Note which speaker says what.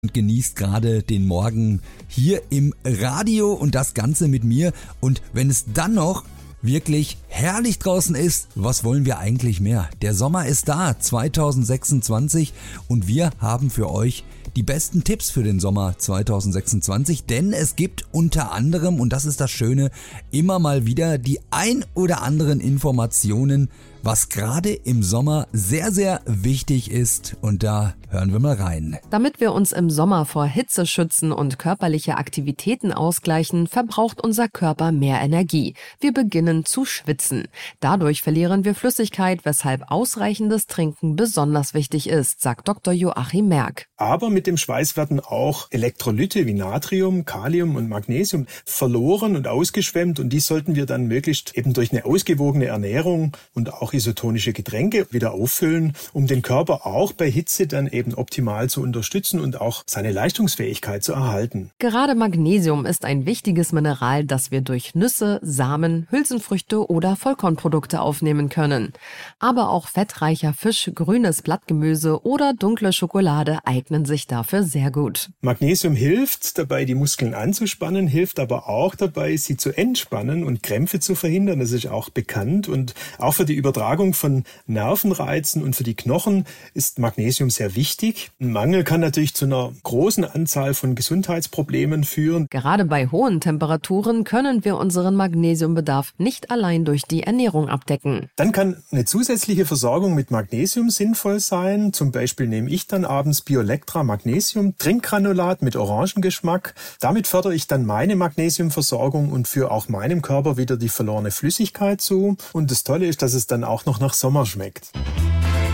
Speaker 1: und genießt gerade den Morgen hier im Radio und das Ganze mit mir. Und wenn es dann noch wirklich herrlich draußen ist, was wollen wir eigentlich mehr? Der Sommer ist da, 2026, und wir haben für euch die besten Tipps für den Sommer 2026, denn es gibt unter anderem, und das ist das Schöne, immer mal wieder die ein oder anderen Informationen, was gerade im Sommer sehr, sehr wichtig ist, und da hören wir mal rein.
Speaker 2: Damit wir uns im Sommer vor Hitze schützen und körperliche Aktivitäten ausgleichen, verbraucht unser Körper mehr Energie. Wir beginnen zu schwitzen. Dadurch verlieren wir Flüssigkeit, weshalb ausreichendes Trinken besonders wichtig ist, sagt Dr. Joachim Merck.
Speaker 3: Aber mit dem Schweiß werden auch Elektrolyte wie Natrium, Kalium und Magnesium verloren und ausgeschwemmt, und die sollten wir dann möglichst eben durch eine ausgewogene Ernährung und auch isotonische Getränke wieder auffüllen, um den Körper auch bei Hitze dann eben optimal zu unterstützen und auch seine Leistungsfähigkeit zu erhalten.
Speaker 2: Gerade Magnesium ist ein wichtiges Mineral, das wir durch Nüsse, Samen, Hülsenfrüchte oder Vollkornprodukte aufnehmen können. Aber auch fettreicher Fisch, grünes Blattgemüse oder dunkle Schokolade eignen sich dafür sehr gut.
Speaker 3: Magnesium hilft dabei, die Muskeln anzuspannen, hilft aber auch dabei, sie zu entspannen und Krämpfe zu verhindern. Das ist auch bekannt, und auch für die Übertragung von Nervenreizen und für die Knochen ist Magnesium sehr wichtig. Ein Mangel kann natürlich zu einer großen Anzahl von Gesundheitsproblemen führen.
Speaker 2: Gerade bei hohen Temperaturen können wir unseren Magnesiumbedarf nicht allein durch die Ernährung abdecken.
Speaker 3: Dann kann eine zusätzliche Versorgung mit Magnesium sinnvoll sein. Zum Beispiel nehme ich dann abends Biolectra Magnesium Trinkgranulat mit Orangengeschmack. Damit fördere ich dann meine Magnesiumversorgung und führe auch meinem Körper wieder die verlorene Flüssigkeit zu. Und das Tolle ist, dass es dann auch noch nach Sommer schmeckt.